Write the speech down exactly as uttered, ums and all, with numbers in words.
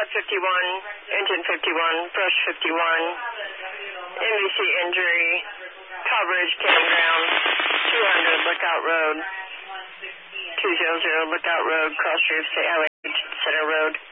fifty-one, engine fifty-one, brush fifty-one, N B C injury, coverage, campground, two hundred Lookout Road, two hundred Lookout Road, Cross Reef State Highway Center Road.